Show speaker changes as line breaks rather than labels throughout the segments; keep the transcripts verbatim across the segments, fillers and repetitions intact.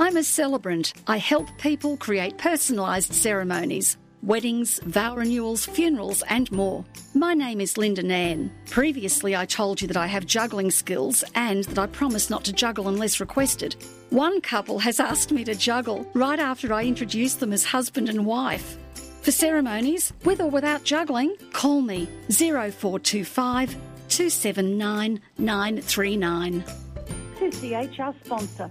I'm a celebrant. I help people create personalised ceremonies. Weddings, vow renewals, funerals and more. My name is Linda Nairn. Previously I told you that I have juggling skills and that I promise not to juggle unless requested. One couple has asked me to juggle right after I introduced them as husband and wife. For ceremonies, with or without juggling, call me zero four two five, two seven nine, nine three nine.
two C H R sponsor.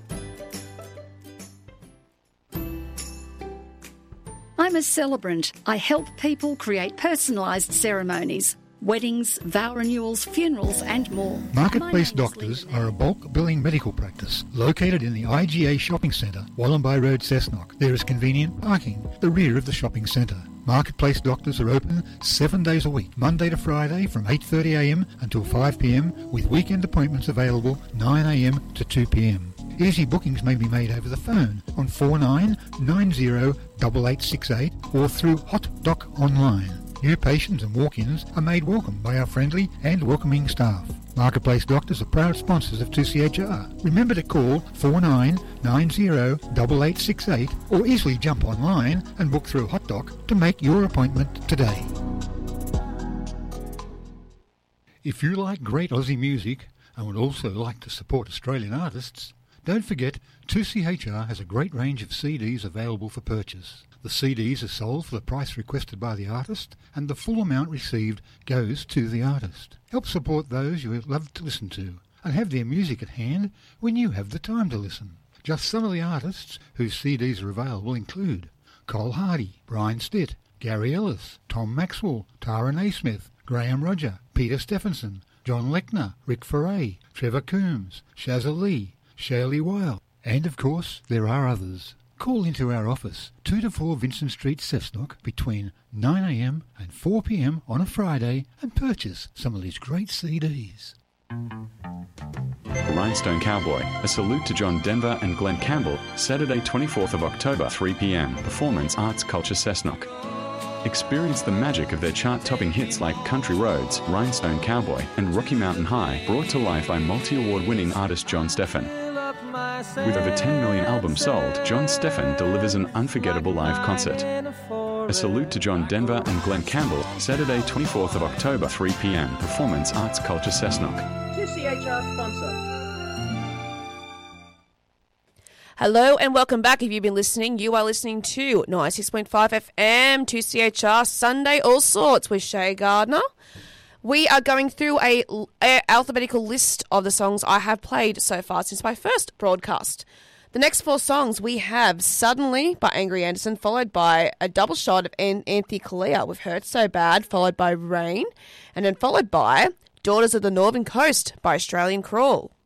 I'm a celebrant. I help people create personalised ceremonies. Weddings, vow renewals, funerals and more.
Marketplace Doctors are a bulk billing medical practice located in the I G A Shopping Centre, Wollombi Road, Cessnock. There is convenient parking, the rear of the shopping centre. Marketplace Doctors are open seven days a week, Monday to Friday from eight thirty a m until five p m with weekend appointments available nine a m to two p m. Easy bookings may be made over the phone on four nine nine zero eight eight six eight or through HotDoc Online. New patients and walk-ins are made welcome by our friendly and welcoming staff. Marketplace Doctors are proud sponsors of two C H R. Remember to call four nine nine zero eight eight six eight or easily jump online and book through HotDoc to make your appointment today. If you like great Aussie music and would also like to support Australian artists, don't forget two C H R has a great range of C Ds available for purchase. The C Ds are sold for the price requested by the artist, and the full amount received goes to the artist. Help support those you love to listen to, and have their music at hand when you have the time to listen. Just some of the artists whose C Ds are available include Cole Hardy, Brian Stitt, Gary Ellis, Tom Maxwell, Tara Naismith, Graham Roger, Peter Stephenson, John Lechner, Rick Foray, Trevor Coombs, Shazza Lee, Shirley Weil, and of course there are others. Call into our office, two to four Vincent Street, Cessnock, between nine a m and four p m on a Friday and purchase some of these great C Ds.
Rhinestone Cowboy, a salute to John Denver and Glenn Campbell, Saturday twenty-fourth of October, three p m, Performance Arts Culture Cessnock. Experience the magic of their chart-topping hits like Country Roads, Rhinestone Cowboy, and Rocky Mountain High, brought to life by multi-award-winning artist John Steffen. With over ten million albums sold, John Steffen delivers an unforgettable live concert. A salute to John Denver and Glenn Campbell, Saturday twenty-fourth of October, three p m, Performance Arts Culture Cessnock.
two C H R sponsor.
Hello and welcome back. If you've been listening, you are listening to ninety-six point five F M, two C H R Sunday All Sorts with Shay Gardner. We are going through a, a alphabetical list of the songs I have played so far since my first broadcast. The next four songs we have Suddenly by Angry Anderson, followed by a double shot of An- Anthony Kalia with Hurt So Bad, followed by Rain, and then followed by Daughters of the Northern Coast by Australian Crawl.